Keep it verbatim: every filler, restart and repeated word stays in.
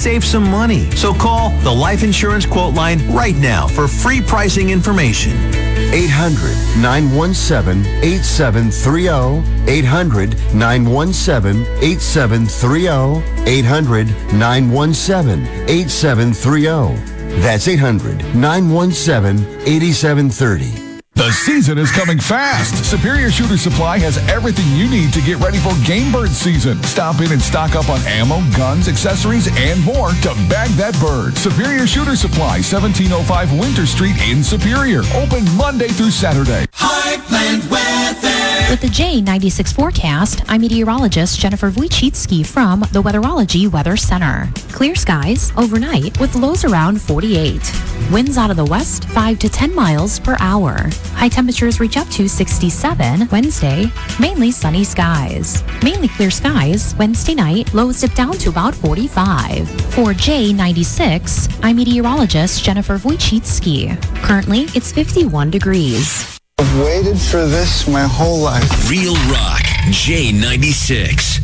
save some money. So call the Life Insurance Quote Line right now for free pricing information. eight hundred, nine one seven, eight seven three zero. eight hundred, nine one seven, eight seven three zero. eight hundred, nine one seven, eight seven three zero. That's eight hundred, nine one seven, eight seven three zero. The season is coming fast. Superior Shooter Supply has everything you need to get ready for game bird season. Stop in and stock up on ammo, guns, accessories, and more to bag that bird. Superior Shooter Supply, seventeen oh five Winter Street in Superior. Open Monday through Saturday. Heartland Weather. With the J ninety-six forecast, I'm meteorologist Jennifer Wojcicki from the Weatherology Weather Center. Clear skies overnight with lows around forty-eight. Winds out of the west five to ten miles per hour. High temperatures reach up to sixty-seven Wednesday. Mainly sunny skies. Mainly clear skies Wednesday night. Lows dip down to about forty-five. For J ninety-six, I'm meteorologist Jennifer Wojcicki. Currently, it's fifty-one degrees. I've waited for this my whole life. Real Rock, J ninety-six.